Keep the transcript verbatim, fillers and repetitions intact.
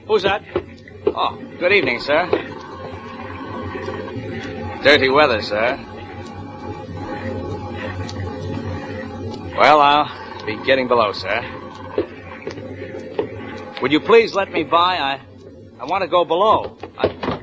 Who's that? Oh, good evening, sir. Dirty weather, sir. Well, I'll be getting below, sir. Would you please let me by? I, I want to go below. I...